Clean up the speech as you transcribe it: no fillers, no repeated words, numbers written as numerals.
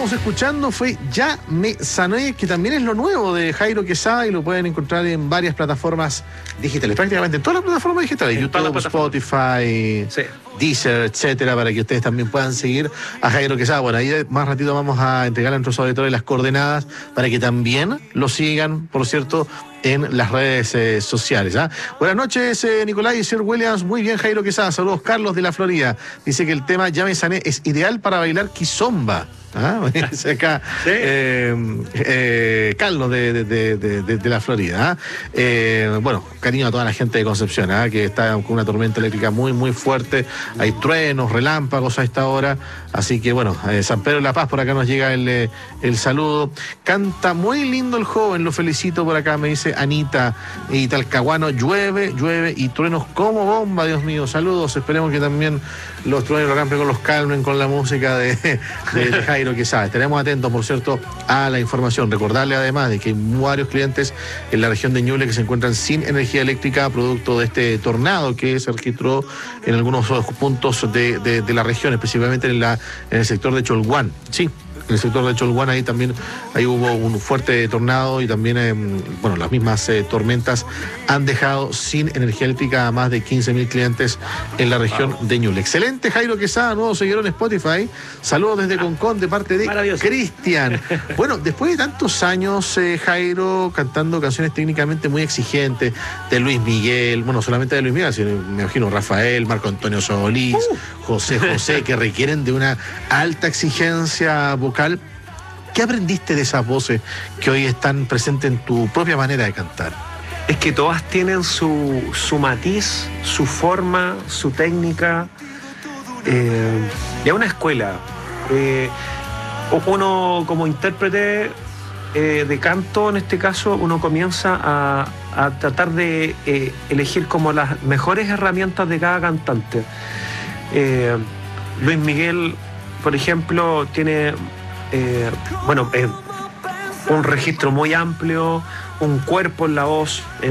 estábamos escuchando fue Ya Me Sané, que también es lo nuevo de Jairo Quesada y lo pueden encontrar en varias plataformas digitales, prácticamente en todas las plataformas digitales, en YouTube, Spotify, sí, Deezer, etcétera, para que ustedes también puedan seguir a Jairo Quesada. Bueno, ahí más ratito vamos a entregar a nuestros auditores las coordenadas para que también lo sigan, por cierto, en las redes sociales. Buenas noches, Nicolás y Sir Williams. Muy bien, Jairo Quesada. Saludos, Carlos de la Florida. Dice que el tema Ya Me Sané es ideal para bailar kizomba. Dice acá ¿sí? Carlos de la Florida. Bueno, cariño a toda la gente de Concepción, que está con una tormenta eléctrica muy, muy fuerte. Hay truenos, relámpagos a esta hora. Así que bueno, San Pedro de la Paz, por acá nos llega el saludo. Canta muy lindo el joven, lo felicito por acá, me dice Anita. Y Talcahuano, llueve y truenos como bomba, Dios mío. Saludos, esperemos que también los truenos y los calmen con la música de Jairo Quesada. Estaremos atentos, por cierto, a la información. Recordarle además de que hay varios clientes en la región de Ñuble que se encuentran sin energía eléctrica producto de este tornado que se registró en algunos puntos de la región, específicamente en el sector de Cholguán. Sí, en el sector de Cholguán ahí también hubo un fuerte tornado y también, las mismas tormentas han dejado sin energía eléctrica a más de 15.000 clientes en la región de Ñuble. Excelente, Jairo Quesada, nuevo seguidor en Spotify. Saludos desde Concón de parte de Cristian. Bueno, después de tantos años, Jairo, cantando canciones técnicamente muy exigentes de Luis Miguel, bueno, solamente de Luis Miguel, sino, me imagino Rafael, Marco Antonio Solís, José José, que requieren de una alta exigencia vocal. ¿Qué aprendiste de esas voces que hoy están presentes en tu propia manera de cantar? Es que todas tienen su matiz, su forma, su técnica. Es una escuela. Uno como intérprete de canto, en este caso, uno comienza a tratar de elegir como las mejores herramientas de cada cantante. Luis Miguel, por ejemplo, tiene un registro muy amplio, un cuerpo en la voz